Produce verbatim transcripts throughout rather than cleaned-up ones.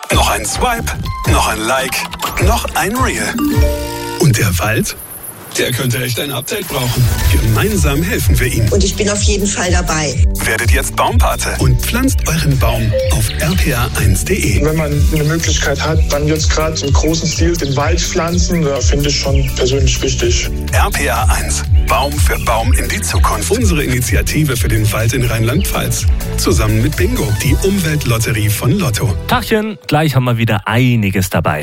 Noch ein Swipe, noch ein Like, noch ein Reel. Und der Wald? Der könnte echt ein Update brauchen. Gemeinsam helfen wir ihm. Und ich bin auf jeden Fall dabei. Werdet jetzt Baumpate und pflanzt euren Baum auf r p a eins punkt d e. Wenn man eine Möglichkeit hat, dann jetzt gerade im großen Stil den Wald pflanzen, da finde ich schon persönlich wichtig. R P A eins. Baum für Baum in die Zukunft. Unsere Initiative für den Wald in Rheinland-Pfalz. Zusammen mit Bingo, die Umweltlotterie von Lotto. Tachchen, gleich haben wir wieder einiges dabei.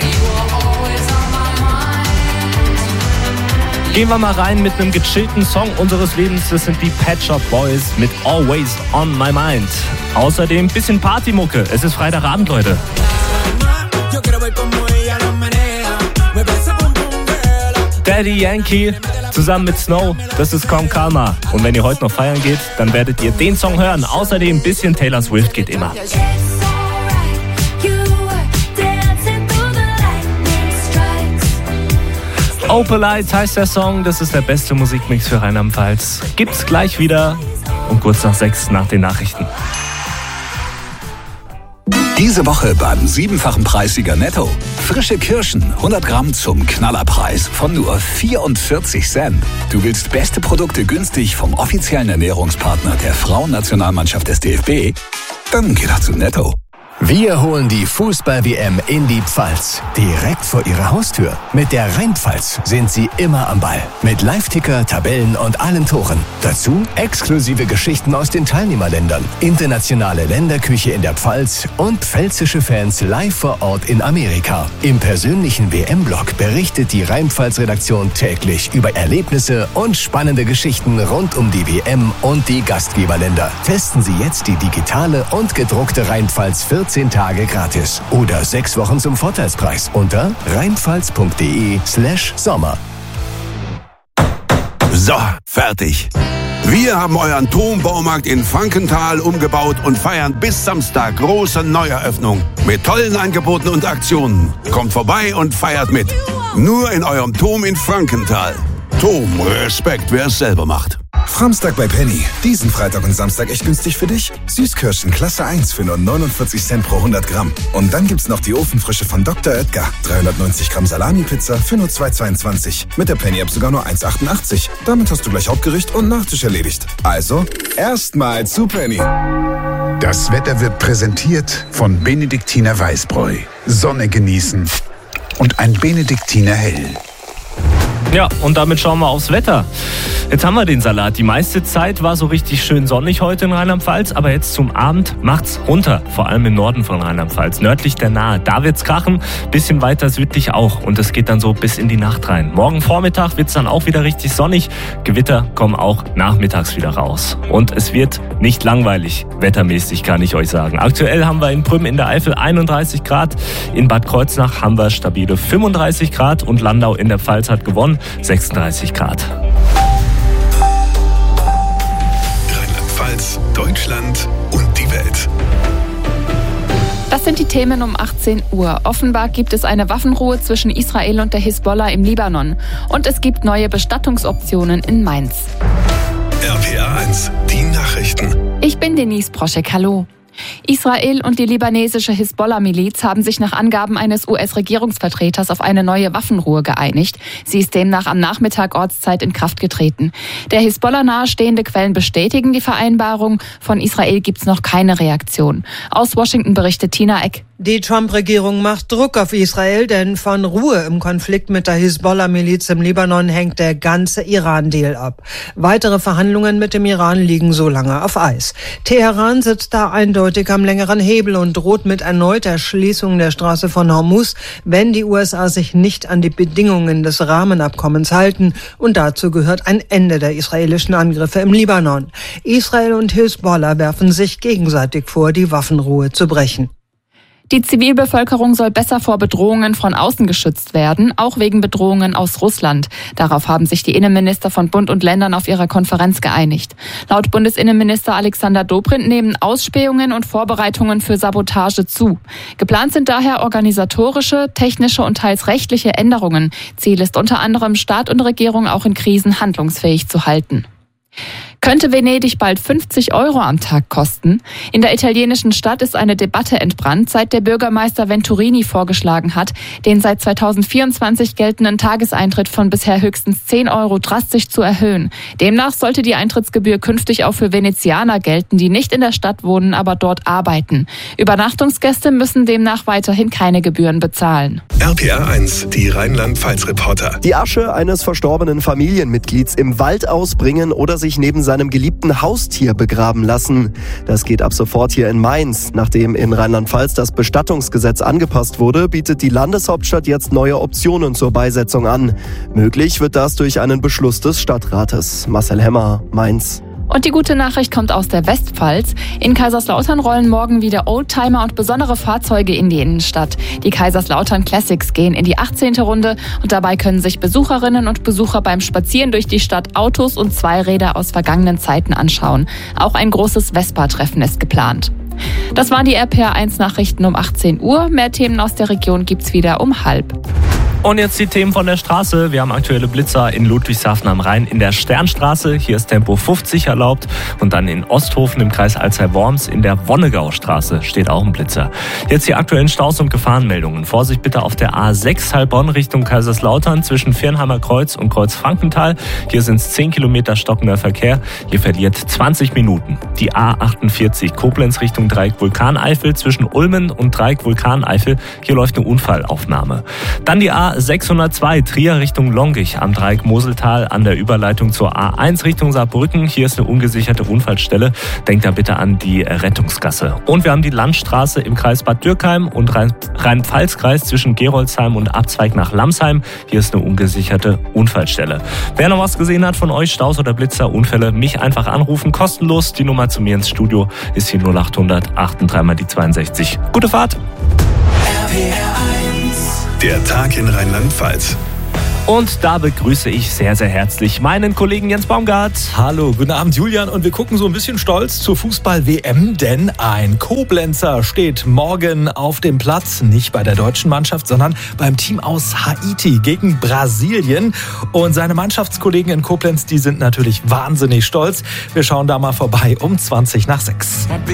Gehen wir mal rein mit einem gechillten Song unseres Lebens. Das sind die Pet Shop Boys mit Always on My Mind. Außerdem ein bisschen Partymucke. Es ist Freitagabend, Leute. Daddy Yankee zusammen mit Snow, das ist kaum Karma. Und wenn ihr heute noch feiern geht, dann werdet ihr den Song hören. Außerdem ein bisschen Taylor Swift geht immer. Opalite heißt der Song, das ist der beste Musikmix für Rheinland-Pfalz. Gibt's gleich wieder um kurz nach sechs nach den Nachrichten. Diese Woche beim siebenfachen Preissieger Netto. Frische Kirschen, hundert Gramm zum Knallerpreis von nur vierundvierzig Cent. Du willst beste Produkte günstig vom offiziellen Ernährungspartner der Frauennationalmannschaft des D F B? Dann geh doch zu Netto. Wir holen die Fußball-W M in die Pfalz. Direkt vor Ihrer Haustür. Mit der Rheinpfalz sind Sie immer am Ball. Mit Live-Ticker, Tabellen und allen Toren. Dazu exklusive Geschichten aus den Teilnehmerländern. Internationale Länderküche in der Pfalz und pfälzische Fans live vor Ort in Amerika. Im persönlichen W M-Blog berichtet die Rheinpfalz-Redaktion täglich über Erlebnisse und spannende Geschichten rund um die W M und die Gastgeberländer. Testen Sie jetzt die digitale und gedruckte Rheinpfalz vierzehn Tage gratis oder sechs Wochen zum Vorteilspreis unter rheinpfalz.de slash Sommer. So, fertig. Wir haben euren Turmbaumarkt in Frankenthal umgebaut und feiern bis Samstag große Neueröffnung mit tollen Angeboten und Aktionen. Kommt vorbei und feiert mit. Nur in eurem Turm in Frankenthal. Turm, Respekt, wer es selber macht. Framstag bei Penny. Diesen Freitag und Samstag echt günstig für dich. Süßkirschen Klasse eins für nur neunundvierzig Cent pro hundert Gramm. Und dann gibt's noch die Ofenfrische von Doktor Oetker. dreihundertneunzig Gramm Salami-Pizza für nur zwei zweiundzwanzig. Mit der Penny-App sogar nur eins achtundachtzig. Damit hast du gleich Hauptgericht und Nachtisch erledigt. Also, erstmal zu Penny. Das Wetter wird präsentiert von Benediktiner Weißbräu. Sonne genießen und ein Benediktiner Hell. Ja, und damit schauen wir aufs Wetter. Jetzt haben wir den Salat. Die meiste Zeit war so richtig schön sonnig heute in Rheinland-Pfalz, aber jetzt zum Abend macht's runter, vor allem im Norden von Rheinland-Pfalz, nördlich der Nahe. Da wird's krachen, bisschen weiter südlich auch und es geht dann so bis in die Nacht rein. Morgen Vormittag wird's dann auch wieder richtig sonnig. Gewitter kommen auch nachmittags wieder raus. Und es wird nicht langweilig, wettermäßig kann ich euch sagen. Aktuell haben wir in Prüm in der Eifel einunddreißig Grad, in Bad Kreuznach haben wir stabile fünfunddreißig Grad und Landau in der Pfalz hat gewonnen, sechsunddreißig Grad. Rheinland-Pfalz, Deutschland und die Welt. Das sind die Themen um achtzehn Uhr. Offenbar gibt es eine Waffenruhe zwischen Israel und der Hisbollah im Libanon. Und es gibt neue Bestattungsoptionen in Mainz. R P A eins, die Nachrichten. Ich bin Denise Proschek, hallo. Israel und die libanesische Hisbollah-Miliz haben sich nach Angaben eines U S-Regierungsvertreters auf eine neue Waffenruhe geeinigt. Sie ist demnach am Nachmittag Ortszeit in Kraft getreten. Der Hisbollah nahestehende Quellen bestätigen die Vereinbarung. Von Israel gibt's noch keine Reaktion. Aus Washington berichtet Tina Eck. Die Trump-Regierung macht Druck auf Israel, denn von Ruhe im Konflikt mit der Hisbollah-Miliz im Libanon hängt der ganze Iran-Deal ab. Weitere Verhandlungen mit dem Iran liegen so lange auf Eis. Teheran sitzt da eindeutig am längeren Hebel und droht mit erneuter Schließung der Straße von Hormuz, wenn die U S A sich nicht an die Bedingungen des Rahmenabkommens halten. Und dazu gehört ein Ende der israelischen Angriffe im Libanon. Israel und Hisbollah werfen sich gegenseitig vor, die Waffenruhe zu brechen. Die Zivilbevölkerung soll besser vor Bedrohungen von außen geschützt werden, auch wegen Bedrohungen aus Russland. Darauf haben sich die Innenminister von Bund und Ländern auf ihrer Konferenz geeinigt. Laut Bundesinnenminister Alexander Dobrindt nehmen Ausspähungen und Vorbereitungen für Sabotage zu. Geplant sind daher organisatorische, technische und teils rechtliche Änderungen. Ziel ist unter anderem, Staat und Regierung auch in Krisen handlungsfähig zu halten. Könnte Venedig bald fünfzig Euro am Tag kosten? In der italienischen Stadt ist eine Debatte entbrannt, seit der Bürgermeister Venturini vorgeschlagen hat, den seit zweitausendvierundzwanzig geltenden Tageseintritt von bisher höchstens zehn Euro drastisch zu erhöhen. Demnach sollte die Eintrittsgebühr künftig auch für Venezianer gelten, die nicht in der Stadt wohnen, aber dort arbeiten. Übernachtungsgäste müssen demnach weiterhin keine Gebühren bezahlen. R P R eins, die Rheinland-Pfalz-Reporter. Die Asche eines verstorbenen Familienmitglieds im Wald ausbringen oder sich neben seinem geliebten Haustier begraben lassen. Das geht ab sofort hier in Mainz. Nachdem in Rheinland-Pfalz das Bestattungsgesetz angepasst wurde, bietet die Landeshauptstadt jetzt neue Optionen zur Beisetzung an. Möglich wird das durch einen Beschluss des Stadtrates. Marcel Hemmer, Mainz. Und die gute Nachricht kommt aus der Westpfalz. In Kaiserslautern rollen morgen wieder Oldtimer und besondere Fahrzeuge in die Innenstadt. Die Kaiserslautern Classics gehen in die achtzehnte Runde und dabei können sich Besucherinnen und Besucher beim Spazieren durch die Stadt Autos und Zweiräder aus vergangenen Zeiten anschauen. Auch ein großes Vespa-Treffen ist geplant. Das waren die R P R eins Nachrichten um achtzehn Uhr. Mehr Themen aus der Region gibt's wieder um halb. Und jetzt die Themen von der Straße. Wir haben aktuelle Blitzer in Ludwigshafen am Rhein in der Sternstraße. Hier ist Tempo fünfzig erlaubt. Und dann in Osthofen im Kreis Alzey-Worms in der Wonnegaustraße steht auch ein Blitzer. Jetzt die aktuellen Staus- und Gefahrenmeldungen. Vorsicht bitte auf der A sechs Heilbronn Richtung Kaiserslautern zwischen Viernheimer Kreuz und Kreuz Frankenthal. Hier sind es zehn Kilometer stockender Verkehr. Hier verliert zwanzig Minuten. Die A achtundvierzig Koblenz Richtung Dreieck Vulkaneifel zwischen Ulmen und Dreieck Vulkaneifel. Hier läuft eine Unfallaufnahme. Dann die A sechshundertzwei Trier Richtung Longich am Dreieck Moseltal an der Überleitung zur A eins Richtung Saarbrücken. Hier ist eine ungesicherte Unfallstelle. Denkt da bitte an die Rettungsgasse. Und wir haben die Landstraße im Kreis Bad Dürkheim und Rhein-Pfalz-Kreis zwischen Geroldsheim und Abzweig nach Lamsheim. Hier ist eine ungesicherte Unfallstelle. Wer noch was gesehen hat von euch, Staus oder Blitzer, Unfälle, mich einfach anrufen. Kostenlos. Die Nummer zu mir ins Studio ist die null achthundert achtunddreißig mal die zweiundsechzig. Gute Fahrt. R P R eins. Der Tag in Rheinland-Pfalz. Und da begrüße ich sehr, sehr herzlich meinen Kollegen Jens Baumgart. Hallo, guten Abend Julian, und wir gucken so ein bisschen stolz zur Fußball-W M, denn ein Koblenzer steht morgen auf dem Platz, nicht bei der deutschen Mannschaft, sondern beim Team aus Haiti gegen Brasilien. Und seine Mannschaftskollegen in Koblenz, die sind natürlich wahnsinnig stolz. Wir schauen da mal vorbei um zwanzig nach sechs.